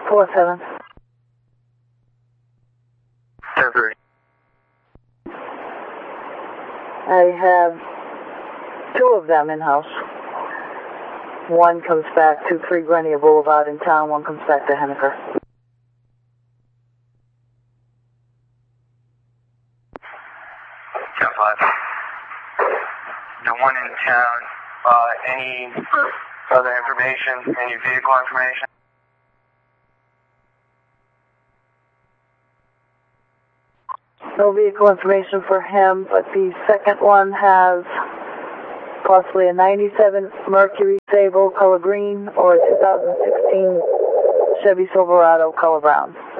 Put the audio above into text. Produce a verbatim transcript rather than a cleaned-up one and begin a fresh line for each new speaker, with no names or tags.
four seven.
ten three.
I have two of them in-house. One comes back to three Grenier Boulevard in town, one comes back to Henniker.
ten five. The one in town, uh, any other information, any vehicle information?
No vehicle information for him, but the second one has possibly a ninety-seven Mercury Sable color green or a two thousand sixteen Chevy Silverado color brown.